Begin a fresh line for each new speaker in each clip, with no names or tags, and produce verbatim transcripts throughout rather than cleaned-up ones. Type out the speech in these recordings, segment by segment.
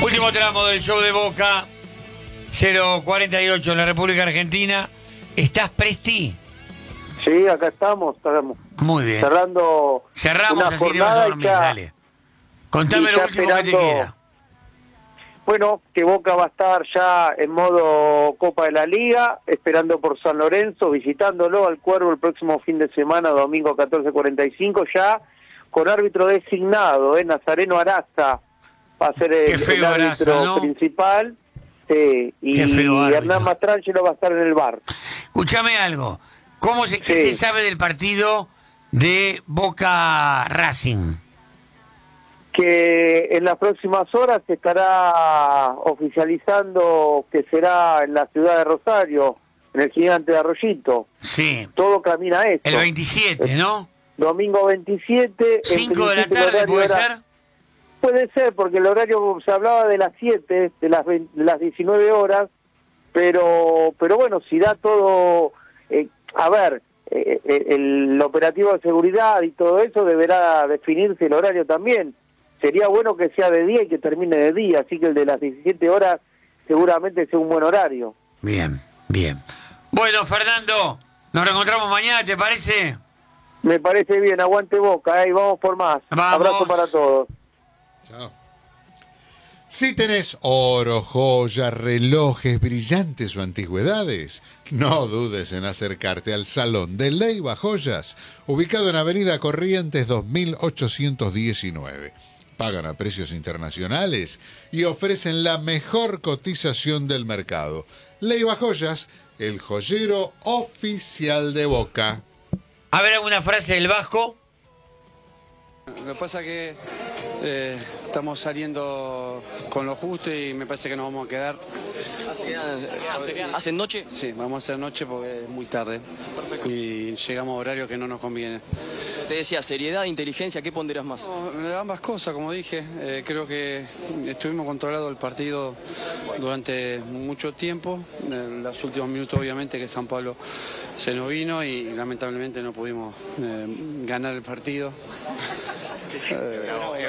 Último tramo del show de Boca, cero cuarenta y ocho en la República Argentina. ¿Estás, Presti?
Sí, acá estamos, estamos
Muy bien.
cerrando
Cerramos
una
así te vas a
jornada
dormir,
y ya-
dale. Contame
y
lo
ya
último que te
esperando-
queda.
Bueno, que Boca va a estar ya en modo Copa de la Liga, esperando por San Lorenzo, visitándolo al Cuervo el próximo fin de semana, domingo catorce cuarenta y cinco, ya con árbitro designado, ¿eh? Nazareno Araza va a ser
Qué
el,
feo
el árbitro
Araza, ¿no?
principal, sí, y
Qué feo árbitro.
Hernán Mastrangelo va a estar en el bar.
Escúchame algo. ¿Cómo se, ¿Qué
Sí.
se sabe del partido de Boca Racing?
Que en las próximas horas se estará oficializando que será en la ciudad de Rosario, en el Gigante de Arroyito.
Sí.
Todo camina a esto.
El veintisiete, ¿no?
Domingo veintisiete. en
cinco de la
principio el
tarde,
horario
¿puede
era-
ser?
Puede ser, porque el horario se hablaba de las siete, de las, veinte de las diecinueve horas, pero pero bueno, si da todo... eh, a ver, eh, eh, el operativo de seguridad y todo eso deberá definirse el horario también. Sería bueno que sea de día y que termine de día, así que el de las diecisiete horas seguramente sea un buen horario.
Bien, bien. Bueno, Fernando, nos reencontramos mañana, ¿te parece?
Me parece bien, aguante Boca, ¿eh? Vamos por más.
Vamos.
Abrazo para todos.
Chao. Si tenés oro, joyas, relojes, brillantes o antigüedades, no dudes en acercarte al Salón de Leiva Joyas, ubicado en Avenida Corrientes dos mil ochocientos diecinueve. Pagan a precios internacionales y ofrecen la mejor cotización del mercado. Leiva Joyas, el joyero oficial de Boca.
A ver, alguna frase del Vasco.
Lo que pasa es que eh, estamos saliendo con lo justo y me parece que nos vamos a quedar.
¿Hacen noche?
Sí, vamos a hacer noche porque es muy tarde. Y llegamos a horario que no nos conviene.
Te decía, seriedad, inteligencia, ¿qué ponderas más?
No, ambas cosas, como dije. Eh, creo que estuvimos controlando el partido durante mucho tiempo. En los últimos minutos, obviamente, que San Pablo se nos vino y lamentablemente no pudimos eh, ganar el partido. Eh,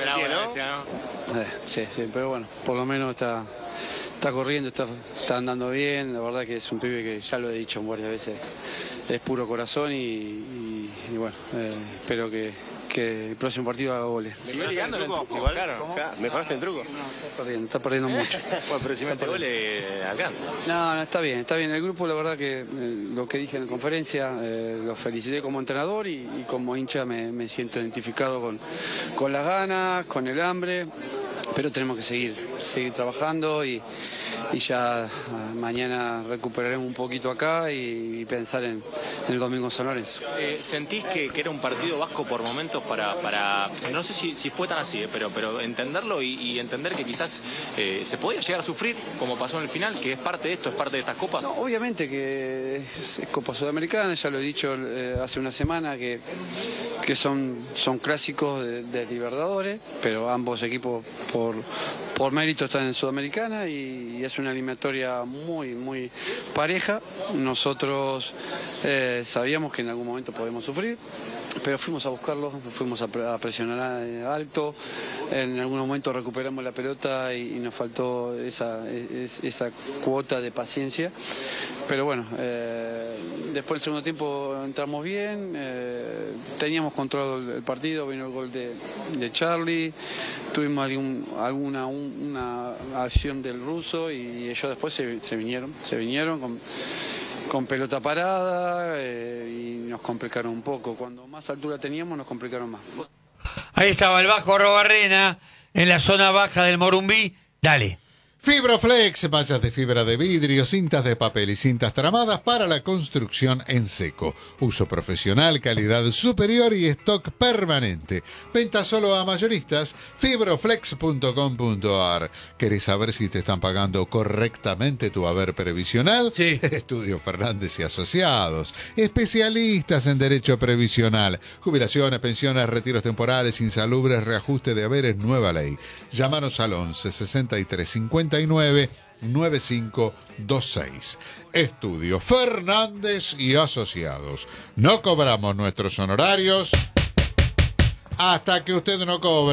eh, sí, sí, pero bueno, por lo menos está, está corriendo, está, está andando bien. La verdad que es un pibe que ya lo he dicho varias veces, es puro corazón y, y, y bueno, eh, espero que, que el próximo partido haga goles.
¿Siguió ligando en el truco? Igual, claro. ¿Mejoraste en truco?
No, está perdiendo, está perdiendo mucho.
Bueno, pero si mete goles, alcanza.
No, no, está bien, está bien. El grupo, la verdad que eh, lo que dije en la conferencia, eh, lo felicité como entrenador y, y como hincha me, me siento identificado con, con las ganas, con el hambre, pero tenemos que seguir, seguir trabajando y, y ya ah, mañana recuperaremos un poquito acá y, y pensar en, en el domingo en San Lorenzo.
Eh, ¿Sentís que, que era un partido vasco por momentos para, para no sé si, si fue tan así, eh, pero, pero entenderlo y, y entender que quizás eh, se podía llegar a sufrir, como pasó en el final, que es parte de esto, es parte de estas copas?
No, obviamente que es, es Copa Sudamericana, ya lo he dicho eh, hace una semana, que, que son, son clásicos de, de Libertadores, pero ambos equipos por, por mérito están en Sudamericana y, y es una eliminatoria muy, muy pareja. Nosotros eh, sabíamos que en algún momento podemos sufrir, pero fuimos a buscarlo, fuimos a, pre- a presionar alto, en algún momento recuperamos la pelota y, y nos faltó esa, es- esa cuota de paciencia, pero bueno, eh, después del segundo tiempo entramos bien, eh, teníamos controlado el, el partido, vino el gol de, de Charlie, tuvimos algún, alguna un- una acción del ruso y ellos después se, se vinieron, se vinieron con con pelota parada eh, y nos complicaron un poco. Cuando más altura teníamos nos complicaron más.
Ahí estaba el Vasco Arrobarrena, en la zona baja del Morumbí. Dale.
Fibroflex, mallas de fibra de vidrio, cintas de papel y cintas tramadas para la construcción en seco. Uso profesional, calidad superior y stock permanente. Venta solo a mayoristas, fibroflex punto com punto a r. ¿Querés saber si te están pagando correctamente tu haber previsional?
Sí.
Estudio Fernández y Asociados. Especialistas en derecho previsional. Jubilaciones, pensiones, retiros temporales, insalubres, reajuste de haberes, nueva ley. Llámanos al once sesenta y tres cincuenta y nueve noventa y cinco veintiséis. Estudio Fernández y Asociados. No cobramos nuestros honorarios hasta que usted no cobra.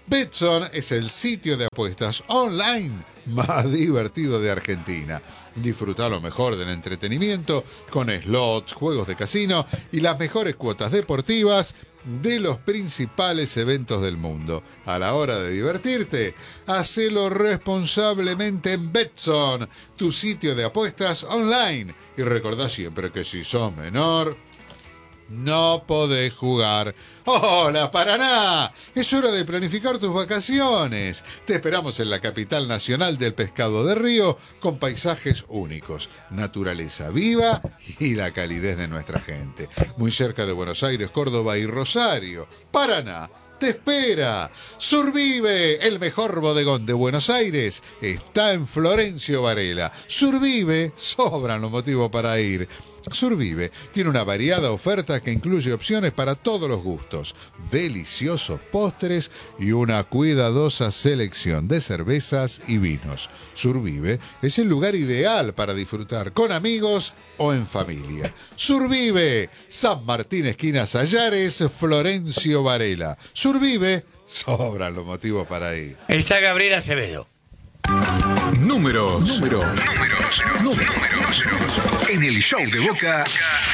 Betson es el sitio de apuestas online más divertido de Argentina. Disfruta lo mejor del entretenimiento con slots, juegos de casino y las mejores cuotas deportivas de los principales eventos del mundo. A la hora de divertirte, hacelo responsablemente en Betson, tu sitio de apuestas online. Y recordá siempre que si sos menor, no podés jugar. ¡Hola, Paraná! Es hora de planificar tus vacaciones. Te esperamos en la capital nacional del pescado de río, con paisajes únicos, naturaleza viva y la calidez de nuestra gente. Muy cerca de Buenos Aires, Córdoba y Rosario. Paraná te espera. Survive, el mejor bodegón de Buenos Aires, está en Florencio Varela. Survive, sobran los motivos para ir. Survive tiene una variada oferta que incluye opciones para todos los gustos, deliciosos postres y una cuidadosa selección de cervezas y vinos. Survive es el lugar ideal para disfrutar con amigos o en familia. Survive, San Martín esquina Sayares, Florencio Varela. Survive, sobran los motivos para ir.
Está Gabriel Acevedo.
Números, números, números, números. En el show de Boca,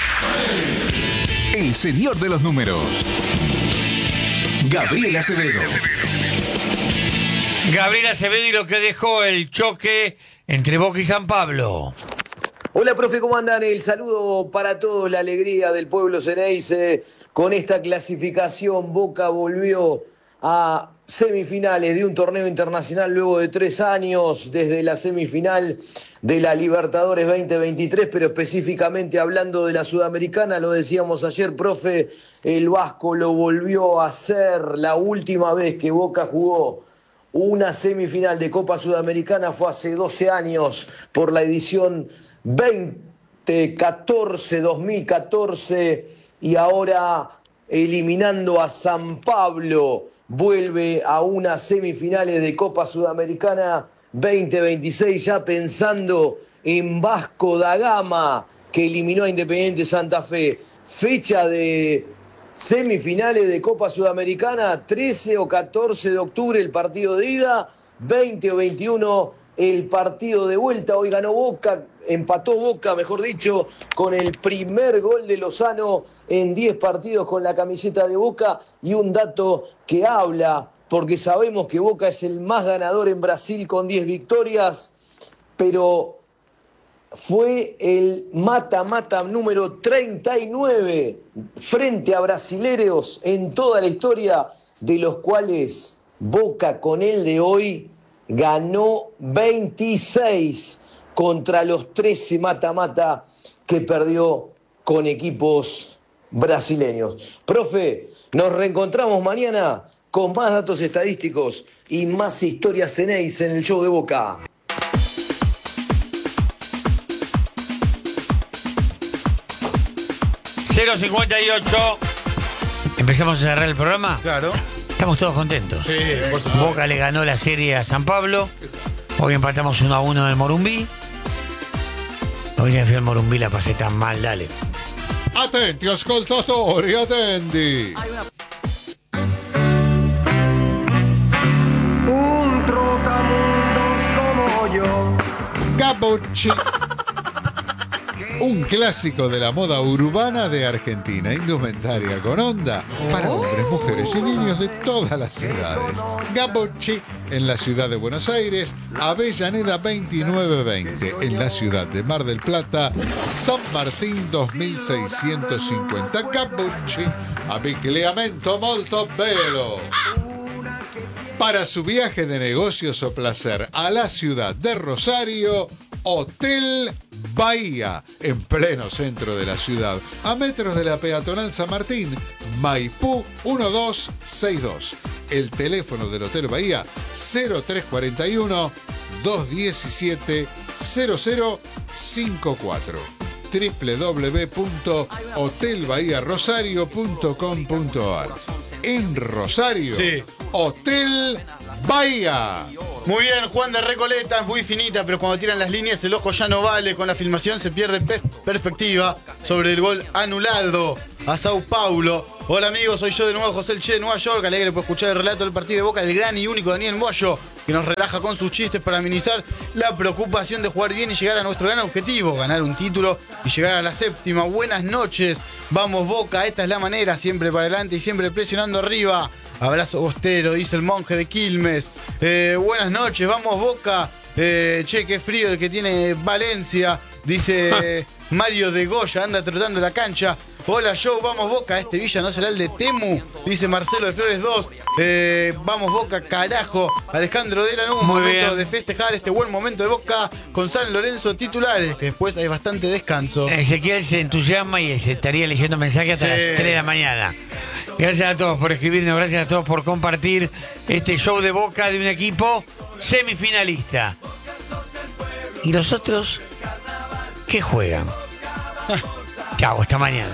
el señor de los números, Gabriel Acevedo.
Gabriel Acevedo y lo que dejó el choque entre Boca y San Pablo.
Hola, profe, ¿cómo andan? El saludo para todos, la alegría del pueblo Ceneice. Con esta clasificación, Boca volvió a semifinales de un torneo internacional luego de tres años, desde la semifinal de la Libertadores veinte veintitrés, pero específicamente hablando de la Sudamericana, lo decíamos ayer, profe, el Vasco lo volvió a hacer. La última vez que Boca jugó una semifinal de Copa Sudamericana fue hace doce años, por la edición veinte catorce, dos mil catorce, y ahora eliminando a San Pablo, vuelve a unas semifinales de Copa Sudamericana veinte veintiséis, ya pensando en Vasco da Gama, que eliminó a Independiente Santa Fe. Fecha de semifinales de Copa Sudamericana, trece o catorce de octubre el partido de ida, veinte o veintiuno el partido de vuelta. Hoy ganó Boca, empató Boca, mejor dicho, con el primer gol de Lozano en diez partidos con la camiseta de Boca. Y un dato que habla, porque sabemos que Boca es el más ganador en Brasil con diez victorias, pero fue el mata-mata número treinta y nueve frente a brasileros en toda la historia, de los cuales Boca con el de hoy ganó veintiséis contra los trece mata-mata que perdió con equipos brasileños. Profe, nos reencontramos mañana con más datos estadísticos y más historias Ceneice en el show de Boca.
cero cincuenta y ocho. ¿Empezamos a cerrar el programa?
Claro.
Estamos todos contentos.
Sí, por supuesto.
Boca le ganó la serie a San Pablo. Hoy empatamos uno a uno en el Morumbí. Hoy ya fui al Morumbí, la pasé tan mal, dale.
Attenti ascoltatori, attendi.
Un trotamundos como yo.
Gabocci. Un clásico de la moda urbana de Argentina, indumentaria con onda para hombres, mujeres y niños de todas las edades. Gabocci en la ciudad de Buenos Aires, Avellaneda veintinueve veinte, en la ciudad de Mar del Plata, San Martín dos mil seiscientos cincuenta. Gabocci, abbigliamento molto bello. Para su viaje de negocios o placer a la ciudad de Rosario, Hotel Bahía, en pleno centro de la ciudad, a metros de la peatonal San Martín, Maipú uno dos seis dos. El teléfono del Hotel Bahía, cero tres cuarenta y uno, doscientos diecisiete, cero cero cincuenta y cuatro. doble u doble u doble u punto hotel bahía rosario punto com punto a r. En Rosario,
Sí.
Hotel Bahía.
Muy bien, Juan de Recoleta, muy finita, pero cuando tiran las líneas el ojo ya no vale. Con la filmación se pierde pe- perspectiva sobre el gol anulado a Sao Paulo. Hola amigos, soy yo de nuevo, José El Che de Nueva York, alegre por escuchar el relato del partido de Boca del gran y único Daniel Moyo, que nos relaja con sus chistes para amenizar la preocupación de jugar bien y llegar a nuestro gran objetivo, ganar un título y llegar a la séptima. Buenas noches, vamos Boca, esta es la manera, siempre para adelante y siempre presionando arriba. Abrazo bostero, dice el monje de Quilmes. Eh, buenas noches, vamos Boca. Eh, che, qué frío el que tiene Valencia, dice Mario de Goya, anda trotando la cancha. Hola Joe, vamos Boca, este Villa no será el de Temu, dice Marcelo de Flores dos. Eh, vamos Boca, carajo. Alejandro de Lanús,
Muy
momento
bien.
de festejar este buen momento de Boca con San Lorenzo titulares, que después hay bastante descanso.
Ezequiel se entusiasma y se estaría leyendo mensajes hasta
Sí.
las tres de la mañana. Gracias a todos por escribirnos, gracias a todos por compartir este show de Boca de un equipo semifinalista. ¿Y los otros qué juegan? Chao, hasta mañana.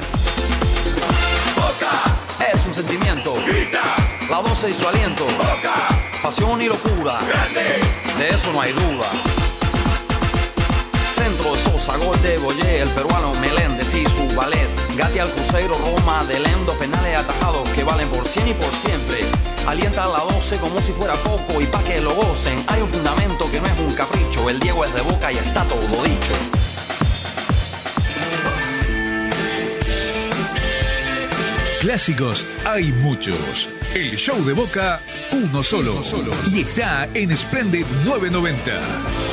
Boca es un sentimiento. Grita. La doce y su aliento. Boca. Pasión y locura. Grande. De eso no hay duda. Centro de Sosa, gol de Boyé, el peruano Meléndez y su ballet. Gatti al Cruzeiro, Roma, de Lendo, penales atajados que valen por cien y por siempre. Alienta a la doce como si fuera poco y pa' que lo gocen. Hay un fundamento que no es un capricho. El Diego es de Boca y está todo dicho.
Clásicos hay muchos. El show de Boca, uno solo. Y está en Splendid novecientos noventa.